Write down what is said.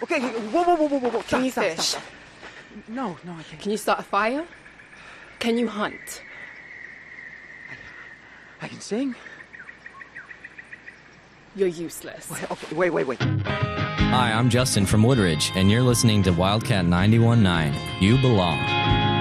Okay, whoa. Can you Stop. fish? No, I can't. Can you start a fire? Can you hunt? I can sing. You're useless. Wait. Hi, I'm Justin from Woodridge, and you're listening to Wildcat 91.9. You belong.